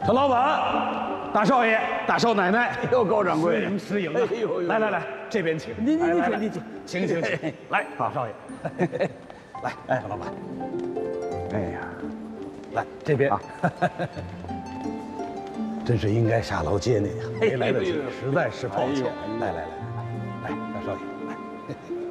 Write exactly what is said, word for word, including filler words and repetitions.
陈老板，大少爷，大少奶奶， 哟，高掌柜， 失迎失迎啊！ 哎呦呦来来来，这边请。 您您您请您请，请请请，来，大少爷，来，哎，陈老板， 哎呀， 来这边。 啊真是应该下楼接你啊，没来得及，实在是抱歉。 哎呦来来来来来，来，大少爷，来。